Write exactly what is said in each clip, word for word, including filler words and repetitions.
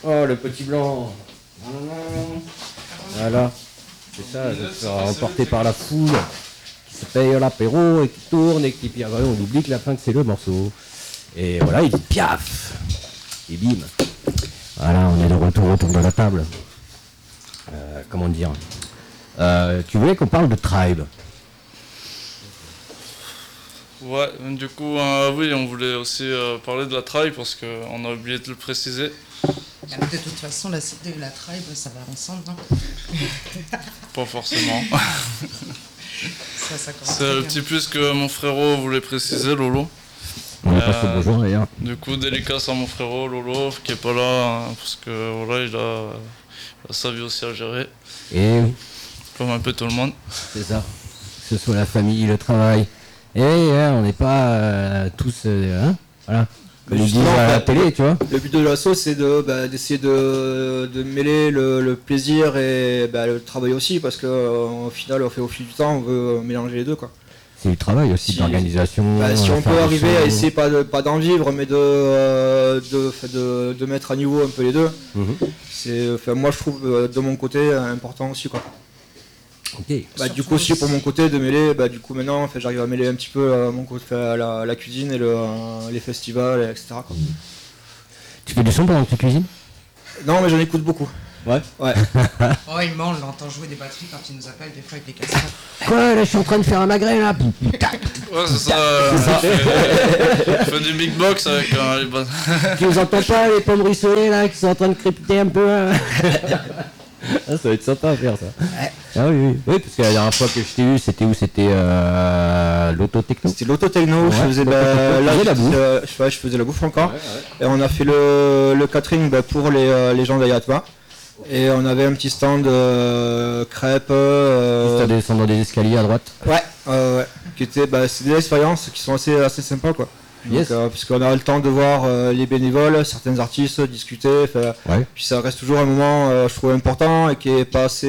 Oh, le petit blanc. Voilà. C'est ça, de se faire emporter par la foule, qui se paye l'apéro et qui tourne et qui... Puis après, on oublie que la fin, c'est le morceau. Et voilà, il dit piaf. Et bim. Voilà, on est de retour autour de la table. Euh, comment dire euh, Tu voulais qu'on parle de Tribe. Ouais, du coup, euh, oui, on voulait aussi euh, parler de la Tribe parce qu'on a oublié de le préciser. De toute façon, la cité et la Tribe, ça va ensemble, non? Pas forcément. ça, ça C'est le petit plus que mon frérot voulait préciser, Lolo. On euh, passe au bonjour d'ailleurs. Du coup, dédicace à mon frérot Lolo qui est pas là hein, parce que voilà, il a, il a sa vie aussi à gérer. Et comme un peu tout le monde. C'est ça. Que ce soit la famille, le travail. Et hein, on n'est pas euh, tous, euh, hein, voilà. Comme ils disent à la télé, tu vois. Le but de l'asso, c'est de, bah, d'essayer de, de mêler le, le plaisir et bah, le travail aussi, parce qu'au final, au fil du temps, on veut mélanger les deux, quoi. C'est du travail aussi, si, d'organisation. Bah, si on peut arriver à essayer pas, de, pas d'en vivre, mais de, euh, de, de, de mettre à niveau un peu les deux, mm-hmm. c'est, enfin, moi je trouve de mon côté important aussi, quoi. Okay. Bah, du coup aussi pour mon côté de mêler, bah, du coup maintenant enfin, j'arrive à mêler un petit peu euh, mon côté, euh, la, la cuisine et le, euh, les festivals, et cetera. Quoi. Tu fais du son pendant que tu cuisines? Non, mais j'en écoute beaucoup. Ouais. Ouais. Oh, il ment, on l'entend jouer des batteries quand il nous appelle des fois avec des cassettes. Quoi, là je suis en train de faire un magret là. Ouais, c'est ça. Euh, ça. Je fais du big box avec euh, les bonnes. Tu nous entends pas les pommes ruisselées là qui sont en train de crépiter un peu hein. Ah, ça va être sympa à faire ça. Ouais. Ah oui, oui, oui, parce que la dernière fois que je t'ai vu, c'était où? C'était euh, l'Auto-Techno. C'était l'Auto-Techno, ouais, je faisais bah, là, la bouffe. Euh, je, ouais, je faisais la bouffe encore. Ouais, ouais. Et on a fait le, le catering bah, pour les, euh, les gens d'Ayatma. Et on avait un petit stand euh, crêpes. Euh, Juste à descendre des escaliers à droite. Ouais, euh, ouais. Qui était, bah, c'est des expériences qui sont assez, assez sympas quoi. Yes. Donc, euh, puisqu'on a le temps de voir euh, les bénévoles, certains artistes discuter, ouais. Puis ça reste toujours un moment, euh, je trouve important et qui est pas assez,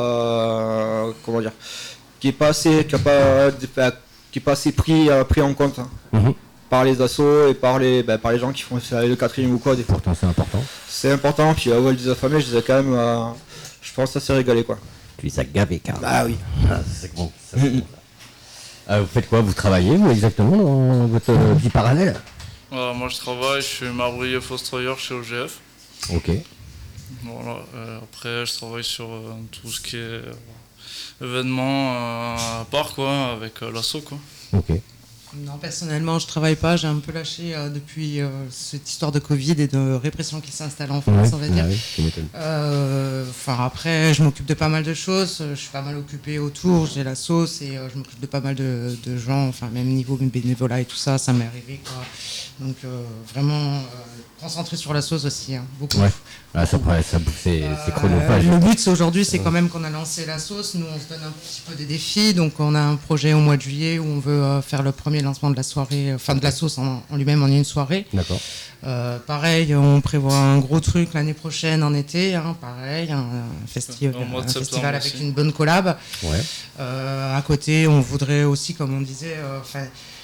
euh, comment dire, qui est pas assez, qui, a pas, qui est pas assez pris, euh, pris en compte hein, mm-hmm. par les assos et par les, bah, par les gens qui font le catering ou quoi. Des fois. Pourtant c'est important. C'est important. Puis à Vol des affamés, je les ai quand même, euh, je pense assez régalé quoi. Tu les as gavés quand même. Bah oui. Ah, c'est bon. Ça, c'est bon. Euh, vous faites quoi? Vous travaillez vous exactement dans votre euh, vie parallèle? euh, Moi je travaille, je suis marbrier fossoyeur chez O G F. Ok. Voilà. Euh, après je travaille sur euh, tout ce qui est euh, événements euh, à part quoi, avec euh, l'asso quoi. Ok. Non, personnellement, je travaille pas. J'ai un peu lâché euh, depuis euh, cette histoire de Covid et de répression qui s'installe en France, ouais, on va dire. Enfin, euh, après, je m'occupe de pas mal de choses. Je suis pas mal occupé autour. J'ai la sauce et euh, je m'occupe de pas mal de, de gens. Enfin, même niveau bénévolat et tout ça, ça m'est arrivé, quoi. Donc, euh, vraiment euh, concentré sur la sauce aussi, hein, beaucoup. Ouais. Ah, ça, ça, c'est, c'est chronophage. Euh, le but aujourd'hui, c'est quand même qu'on a lancé la sauce. Nous, on se donne un petit peu des défis. Donc, on a un projet au mois de juillet où on veut euh, faire le premier lancement de la soirée, enfin de la sauce en, en lui-même en une soirée. D'accord. Euh, pareil, on prévoit un gros truc l'année prochaine en été. Hein, pareil, un, un, festi- un festival avec aussi. Une bonne collab. Ouais. Euh, à côté, on voudrait aussi, comme on disait, enfin. Euh,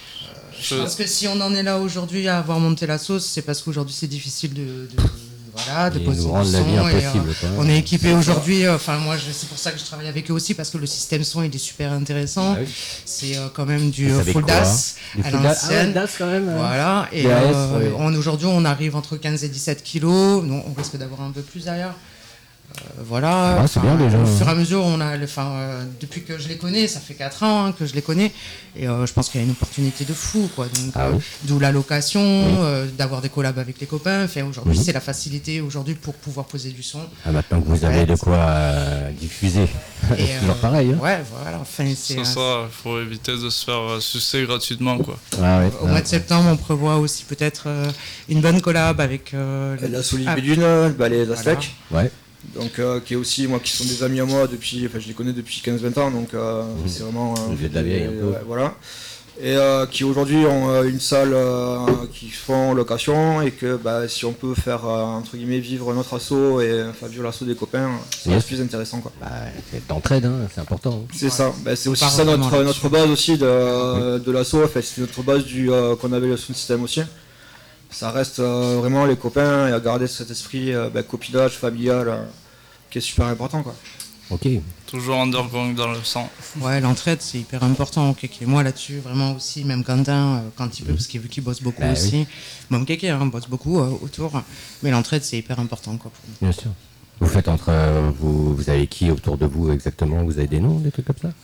Je pense que si on en est là aujourd'hui à avoir monté la sauce, c'est parce qu'aujourd'hui c'est difficile de, de, voilà, de poser nous rendre la vie impossible. Et, euh, on est équipé aujourd'hui, enfin euh, moi je, c'est pour ça que je travaille avec eux aussi parce que le système son il est super intéressant. Ah oui. C'est euh, quand même du euh, full D A S à l'ancienne. Ah, quand même. Voilà. Et euh, ouais. on, aujourd'hui on arrive entre quinze et dix-sept kilos. Donc, on risque d'avoir un peu plus d'ailleurs. Euh, voilà, ah, c'est bien, déjà. Au fur et à mesure, on a, enfin, euh, depuis que je les connais, ça fait quatre ans hein, que je les connais, et euh, je pense qu'il y a une opportunité de fou, quoi. Donc, ah, euh, oui. D'où la location, oui. euh, d'avoir des collabs avec les copains. Enfin, aujourd'hui, oui. c'est la facilité aujourd'hui pour pouvoir poser du son. Ah, maintenant que vous avez ouais, de quoi euh, diffuser, c'est euh, toujours pareil. Hein. Ouais, voilà. Enfin, c'est, c'est ça. Il faut éviter de se faire euh, sucer gratuitement, quoi. Ah, ouais, au ah, mois de septembre, on prévoit aussi peut-être euh, une bonne collab avec euh, la Solibédune, bah, les Aztèques. Voilà. Ouais. Donc euh, qui est aussi moi qui sont des amis à moi depuis, enfin je les connais depuis quinze vingt ans donc euh, mmh. c'est vraiment euh, de la vieille un peu. Ouais, voilà. Et euh, qui aujourd'hui ont euh, une salle euh, qui font location et que bah, si on peut faire euh, entre guillemets vivre notre assaut et enfin vivre l'assaut des copains, c'est yes. plus intéressant quoi. Bah, c'est d'entraide, hein, c'est important. Hein. C'est ouais. ça, bah, c'est aussi ça notre, notre base aussi de, oui. de l'assaut, enfin, c'est notre base du euh, qu'on avait le sound system aussi. ça reste euh, vraiment les copains et à garder cet esprit euh, bah, copinage, familial, euh, qui est super important, quoi. Ok. Toujours underground dans le sang. Ouais, l'entraide c'est hyper important. Kéké, moi là-dessus, vraiment aussi, même Quentin, euh, quand il peut, parce qu'il vu qu'il bosse beaucoup bah, aussi. Oui. Bon, Kéké hein, bosse beaucoup euh, autour, mais l'entraide c'est hyper important, quoi. Bien sûr. Vous faites entre euh, vous, vous avez qui autour de vous exactement? Vous avez des noms, des trucs comme ça?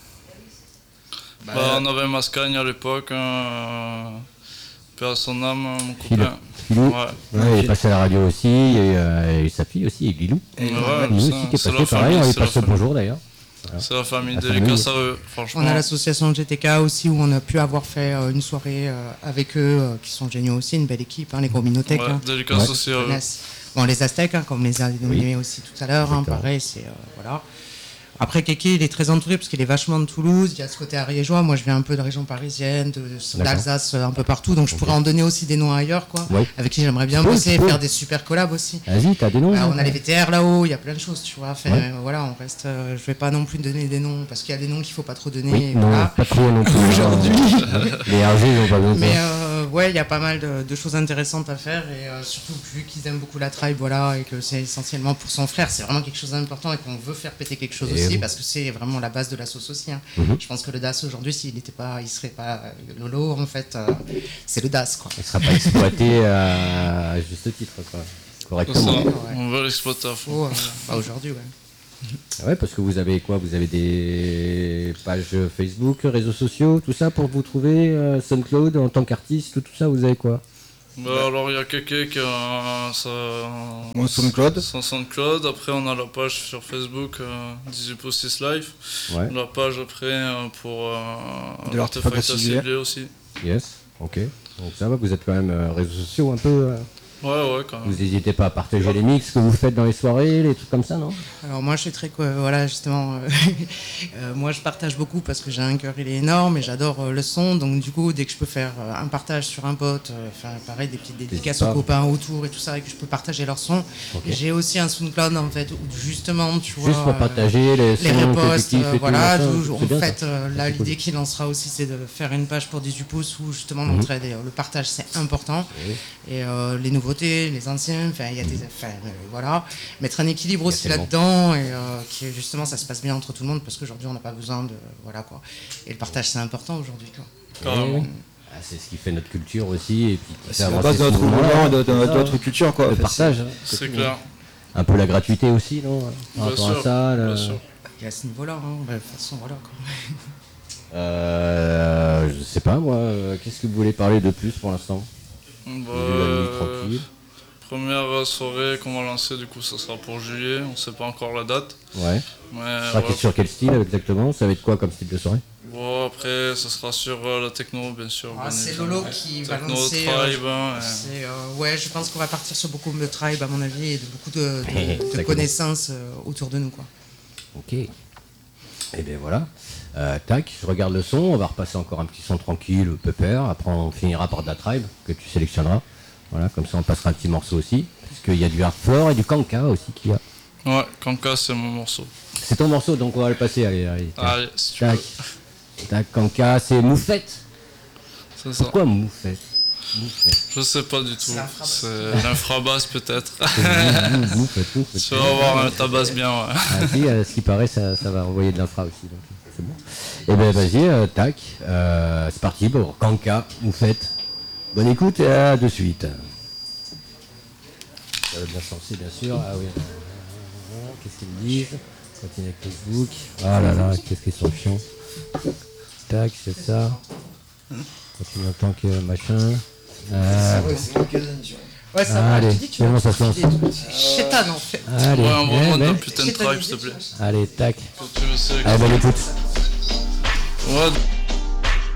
Bah, bah, on avait Mascagne à l'époque, hein, paix à son âme, mon copain. Philou, ouais. Ouais, il est passé à la radio aussi, et, euh, et sa fille aussi, et Lilou. Et ouais, Lilou aussi qui est passé, pareil, on lui passe le bonjour d'ailleurs. Voilà. C'est la famille, dédicace à eux, franchement. On a l'association G T K aussi, où on a pu avoir fait euh, une soirée euh, avec eux, euh, qui sont géniaux aussi, une belle équipe, hein, les communautés. Ouais, hein. dédicace ouais. aussi à eux. Bon, les Aztèques, hein, comme les a nommés oui. aussi tout à l'heure, hein, pareil, c'est... Euh, voilà. Après, Kéké, il est très entouré parce qu'il est vachement de Toulouse, il y a ce côté ariégeois. Moi, je viens un peu de la région parisienne, de, d'Alsace, un peu partout. Donc, je okay. pourrais en donner aussi des noms ailleurs, quoi. Ouais. Avec qui j'aimerais bien oui, bosser et faire des super collabs aussi. Vas-y, t'as des noms. Euh, on a les V T R là-haut, il y a plein de choses, tu vois. Enfin, ouais. euh, voilà, on reste. Euh, je vais pas non plus donner des noms parce qu'il y a des noms qu'il faut pas trop donner. Oui, non, voilà. Pas trop non plus. Aujourd'hui. Les R G, ils ont pas besoin. Mais euh, ouais, il y a pas mal de, de choses intéressantes à faire et euh, surtout vu qu'ils aiment beaucoup la tribe, voilà, et que c'est essentiellement pour son frère, c'est vraiment quelque chose d'important et qu'on veut faire péter quelque chose et aussi oui. parce que c'est vraiment la base de la sauce aussi. Hein. Mm-hmm. Je pense que le D A S aujourd'hui, s'il n'était pas, il serait pas euh, Lolo en fait. Euh, c'est le D A S quoi. Il ne sera pas exploité à juste titre quoi. Correctement. Ça, ouais. On veut l'exploiter à fond. Oh, euh, bah aujourd'hui ouais. Ouais, parce que vous avez quoi? Vous avez des pages Facebook, réseaux sociaux, tout ça pour vous trouver, euh, SoundCloud en tant qu'artiste, tout ça, vous avez quoi? Bah ouais. Alors il y a quelqu'un qui a sa... Mon SoundCloud. Son SoundCloud. Après on a la page sur Facebook, euh, dix-huit pouces six Life. Ouais. La page après euh, pour euh, de l'artefact ciblé aussi. Yes, ok. Donc ça va, vous êtes quand même euh, réseaux sociaux un peu. Euh... Ouais, ouais, quand même. Vous n'hésitez pas à partager les mix que vous faites dans les soirées, les trucs comme ça, non? Alors moi je suis très quoi, voilà justement, euh, euh, moi je partage beaucoup parce que j'ai un cœur il est énorme et j'adore euh, le son, donc du coup dès que je peux faire euh, un partage sur un pote, enfin euh, pareil des petites dédicaces aux copains autour et tout ça et que je peux partager leur son. Okay. J'ai aussi un SoundCloud en fait où justement tu vois. Juste pour partager les, les reposts, euh, voilà. Tout, en bien, fait euh, là l'idée cool. Qui lancera aussi c'est de faire une page pour dix-huit pouces où justement mm-hmm. l'entraide et euh, le partage c'est important oui. Et euh, les nouveaux les anciens, enfin il y a des enfin euh, voilà, mettre un équilibre aussi là-dedans et euh, qui justement ça se passe bien entre tout le monde parce qu'aujourd'hui on n'a pas besoin de voilà quoi. Et le partage c'est important aujourd'hui quoi. Carrément. Ah, c'est ce qui fait notre culture aussi et puis c'est la base de notre mouvement, de, de, de notre culture quoi. Le partage, hein, c'est, c'est clair. Un peu la gratuité aussi non. Par rapport à ça. Le... Et à ce niveau-là, hein, bah, de toute façon voilà quoi. euh, je sais pas moi, qu'est-ce que vous voulez parler de plus pour l'instant? Bah, euh, première soirée qu'on va lancer, du coup, ça sera pour juillet. On sait pas encore la date. Ouais. Mais ça sera ouais. Sur quel style exactement? Ça va être quoi comme style de soirée? Bon, après, ça sera sur euh, la techno, bien sûr. Ah, c'est Lolo qui techno, va lancer. Tribe, euh, c'est, euh, ouais, je pense qu'on va partir sur beaucoup de tribe, à mon avis, et de beaucoup de, de, de connaissances euh, autour de nous, quoi. Ok. Et eh bien voilà. Euh, tac, je regarde le son, on va repasser encore un petit son tranquille, pépère, après on finira par Da Tribe, que tu sélectionneras. Voilà, comme ça on passera un petit morceau aussi, puisqu'il y a du Hardfloor et du Kanka aussi qu'il y a. Ouais, Kanka c'est mon morceau. C'est ton morceau, donc on va le passer, allez, allez. Allez, si tu tac. veux. Tac, Kanka, c'est Moufette. C'est ça. Pourquoi Moufette? Moufette. Je sais pas du tout, c'est, c'est l'infrabasse peut-être. Moufette, Moufette. Tu vas voir, ta basse bien, ouais. Ah, si, euh, ce qui paraît, ça, ça va envoyer de l'infra aussi, donc c'est bon. Et ben vas-y, euh, tac, euh, c'est parti pour Kanka, Moufette. Bonne écoute et à de suite. Ça va bien se lancer, bien sûr. Ah oui. Qu'est-ce qu'ils disent? Continue avec Facebook. Ah là là, qu'est-ce qu'ils sont chiants. Tac, c'est ça. Continue en tant que machin. Euh... Ouais, ça va. Allez, comment ça se lance? Chétan en fait. Allez, ouais, envoie-moi eh, ta putain de tribe, s'il te plaît. Allez, tac. Que tu le sais. Allez, bonne écoute. Ouais.